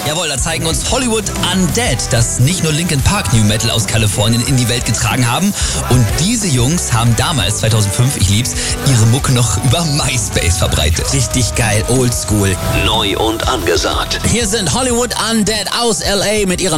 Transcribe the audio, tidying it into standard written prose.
Jawohl, da zeigen uns Hollywood Undead, das nicht nur Linkin Park New Metal aus Kalifornien in die Welt getragen haben. Und diese Jungs haben damals, 2005, ich lieb's, ihre Mucke noch über MySpace verbreitet. Richtig geil, oldschool. Neu und angesagt. Hier sind Hollywood Undead aus LA mit ihrer